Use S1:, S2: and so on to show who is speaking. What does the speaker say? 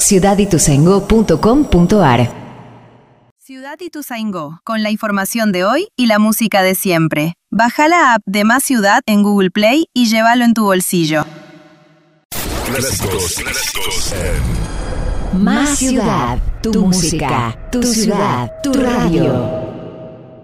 S1: ciudadituzaingó.com.ar.
S2: Ciudad Ituzaingó, con la información de hoy y la música de siempre. Baja la app de Más Ciudad en Google Play y llévalo en tu bolsillo.
S3: Clásicos.
S1: Más Ciudad, tu música, tu ciudad, tu radio.